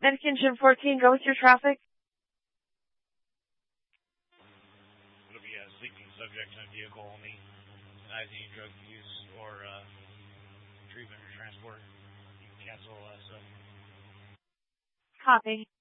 Medication 14, go with your traffic. It'll be a sleeping subject in a vehicle only, denies any drug use or treatment or transport. You can cancel all that stuff. Copy.